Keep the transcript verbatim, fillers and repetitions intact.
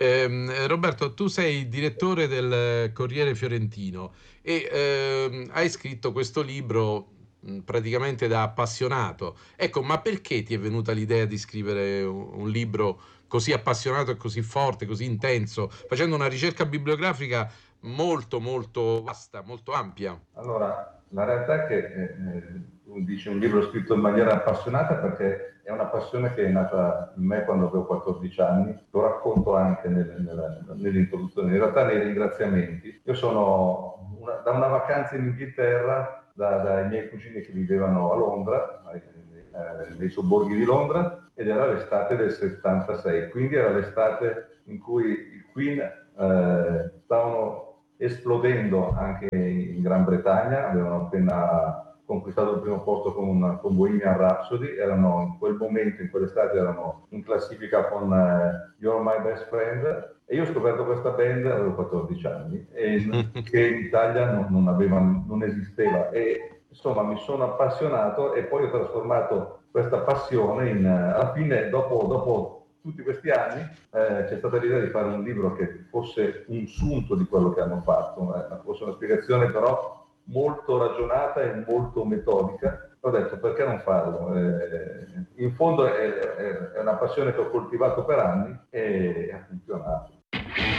Ehm, Roberto, tu sei direttore del Corriere Fiorentino e ehm, hai scritto questo libro mh, praticamente da appassionato. Ecco, ma perché ti è venuta l'idea di scrivere un, un libro così appassionato e così forte, così intenso, facendo una ricerca bibliografica molto, molto vasta, molto ampia? Allora, la realtà è che eh, eh, tu dici un libro scritto in maniera appassionata perché è una passione che è nata in me quando avevo quattordici anni, lo racconto anche nel- nella- nell'introduzione, in realtà nei ringraziamenti. Io sono una- da una vacanza in Inghilterra, da- dai miei cugini che vivevano a Londra, ai- eh, nei sobborghi di Londra, ed era l'estate del settantasei, quindi era l'estate in cui i Queen eh, stavano esplodendo anche in Gran Bretagna, avevano appena conquistato il primo posto con, con Bohemian Rhapsody, erano in quel momento, in quell'estate, erano in classifica con eh, You're My Best Friend, e io ho scoperto questa band, avevo quattordici anni, e che in Italia non, non, aveva, non esisteva, e insomma mi sono appassionato e poi ho trasformato questa passione in, alla fine, dopo, dopo tutti questi anni, eh, c'è stata l'idea di fare un libro che fosse un sunto di quello che hanno fatto, eh, fosse una spiegazione però molto ragionata e molto metodica. Ho detto perché non farlo? Eh, in fondo è, è, è una passione che ho coltivato per anni e ha funzionato.